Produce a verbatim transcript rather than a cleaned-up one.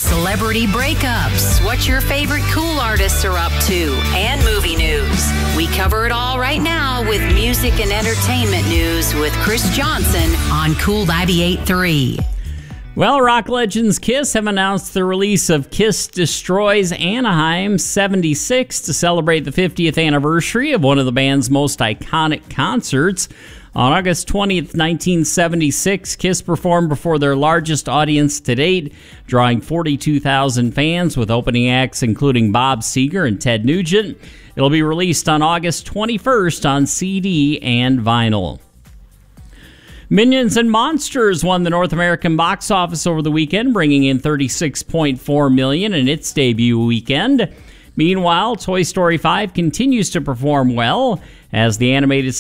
celebrity breakups, what your favorite cool artists are up to, and movie news. We cover it all right now with music and entertainment news with Chris Johnson on Cool ninety-eight point three. Well, rock legends Kiss have announced the release of Kiss Destroys Anaheim seventy-six to celebrate the fiftieth anniversary of one of the band's most iconic concerts. On August twentieth, nineteen seventy-six, Kiss performed before their largest audience to date, drawing forty-two thousand fans with opening acts including Bob Seger and Ted Nugent. It'll be released on August twenty-first on C D and vinyl. Minions and Monsters won the North American box office over the weekend, bringing in thirty-six point four million dollars in its debut weekend. Meanwhile, Toy Story five continues to perform well as the animated